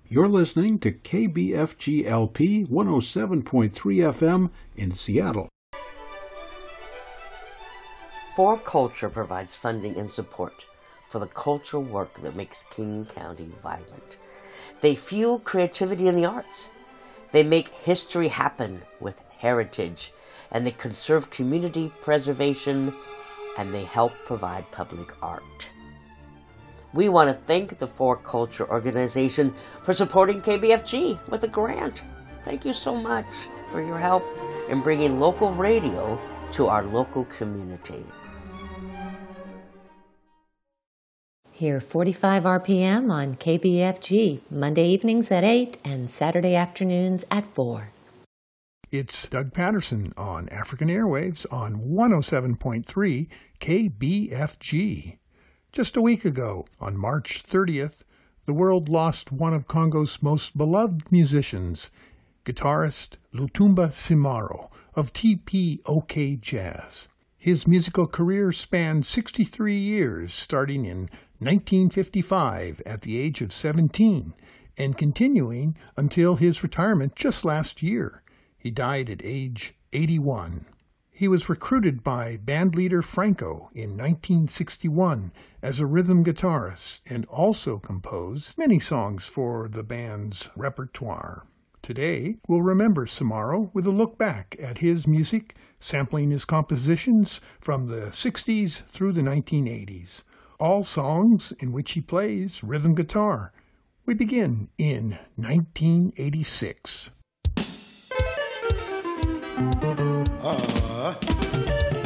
You're listening to KBFG LP 107.3 FM in Seattle. For Culture provides funding and support for the cultural work that makes King County vibrant. They fuel creativity in the arts. They make history happen with heritage, and they conserve community preservation, and they help provide public art. We want to thank the For Culture organization for supporting KBFG with a grant. Thank you so much for your help in bringing local radio to our local community. Hear 45 RPM on KBFG, Monday evenings at 8 and Saturday afternoons at 4. It's Doug Patterson on African Airwaves on 107.3 KBFG. Just a week ago, on March 30th, the world lost one of Congo's most beloved musicians, guitarist Lutumba Simaro of TPOK Jazz. His musical career spanned 63 years, starting in 1955 at the age of 17 and continuing until his retirement just last year. He died at age 81. He was recruited by bandleader Franco in 1961 as a rhythm guitarist and also composed many songs for the band's repertoire. Today, we'll remember Simaro with a look back at his music, sampling his compositions from the 60s through the 1980s. All songs in which he plays rhythm guitar. We begin in 1986.